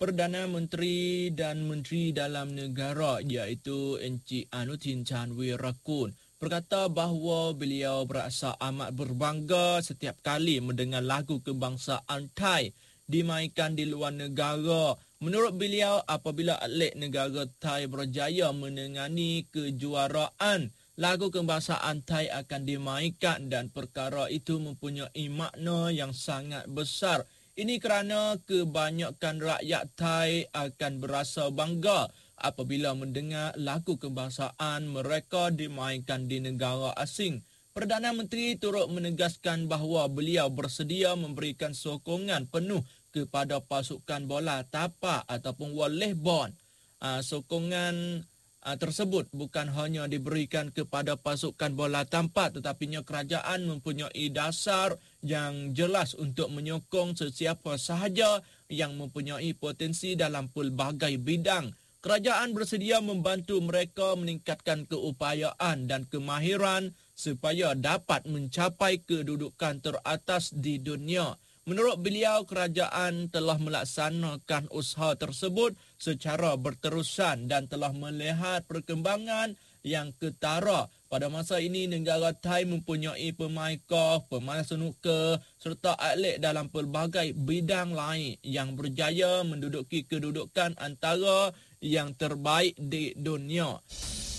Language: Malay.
Perdana Menteri dan Menteri Dalam Negara iaitu Encik Anutin Chanwirakul berkata bahawa beliau berasa amat berbangga setiap kali mendengar lagu kebangsaan Thai dimainkan di luar negara. Menurut beliau, apabila atlet negara Thai berjaya menangani kejuaraan, lagu kebangsaan Thai akan dimainkan dan perkara itu mempunyai makna yang sangat besar. Ini kerana kebanyakan rakyat Thai akan berasa bangga apabila mendengar lagu kebangsaan mereka dimainkan di negara asing. Perdana Menteri turut menegaskan bahawa beliau bersedia memberikan sokongan penuh kepada pasukan bola tapak ataupun volleyball. Sokongan tersebut bukan hanya diberikan kepada pasukan bola tapak, tetapi kerajaan mempunyai dasar yang jelas untuk menyokong sesiapa sahaja yang mempunyai potensi dalam pelbagai bidang. Kerajaan bersedia membantu mereka meningkatkan keupayaan dan kemahiran supaya dapat mencapai kedudukan teratas di dunia. Menurut beliau, kerajaan telah melaksanakan usaha tersebut secara berterusan dan telah melihat perkembangan yang ketara. Pada masa ini, negara Thai mempunyai pemain golf, pemain snooker serta atlet dalam pelbagai bidang lain yang berjaya menduduki kedudukan antara yang terbaik di dunia.